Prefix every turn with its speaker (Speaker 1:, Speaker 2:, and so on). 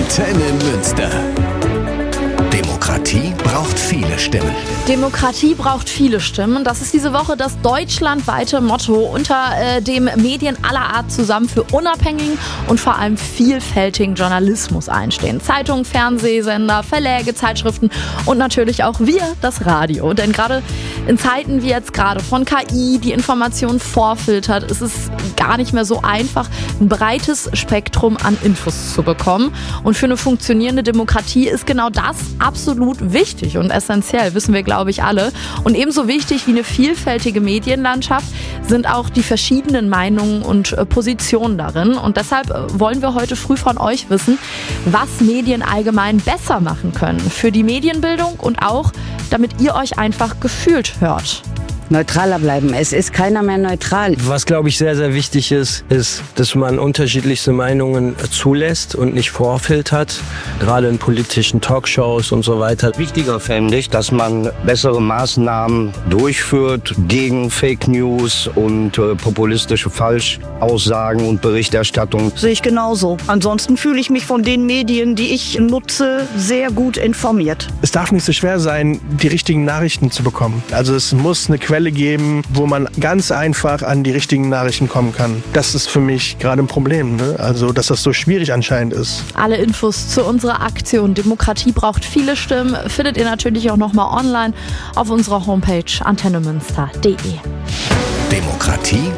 Speaker 1: Antenne Münster. Demokratie braucht viele Stimmen.
Speaker 2: Demokratie braucht viele Stimmen. Das ist diese Woche das deutschlandweite Motto, unter dem Medien aller Art zusammen für unabhängigen und vor allem vielfältigen Journalismus einstehen. Zeitungen, Fernsehsender, Verläge, Zeitschriften und natürlich auch wir, das Radio. Denn gerade in Zeiten wie jetzt gerade von KI, die Informationen vorfiltert, ist es gar nicht mehr so einfach, ein breites Spektrum an Infos zu bekommen. Und für eine funktionierende Demokratie ist genau das absolut wichtig und essentiell, wissen wir, glaube ich, alle. Und ebenso wichtig wie eine vielfältige Medienlandschaft sind auch die verschiedenen Meinungen und Positionen darin. Und deshalb wollen wir heute früh von euch wissen, was Medien allgemein besser machen können für die Medienbildung und auch, damit ihr euch einfach gefühlt hört.
Speaker 3: Neutraler bleiben. Es ist keiner mehr neutral.
Speaker 4: Was, glaube ich, sehr, sehr wichtig ist, dass man unterschiedlichste Meinungen zulässt und nicht vorfiltert, gerade in politischen Talkshows und so weiter.
Speaker 5: Wichtiger fände ich, dass man bessere Maßnahmen durchführt gegen Fake News und populistische Falschaussagen und Berichterstattung.
Speaker 6: Sehe ich genauso. Ansonsten fühle ich mich von den Medien, die ich nutze, sehr gut informiert.
Speaker 7: Es darf nicht so schwer sein, die richtigen Nachrichten zu bekommen. Also es muss eine Quelle geben, wo man ganz einfach an die richtigen Nachrichten kommen kann. Das ist für mich gerade ein Problem, ne? Also, dass das so schwierig anscheinend ist.
Speaker 2: Alle Infos zu unserer Aktion Demokratie braucht viele Stimmen findet ihr natürlich auch nochmal online auf unserer Homepage antennemünster.de.
Speaker 1: Demokratie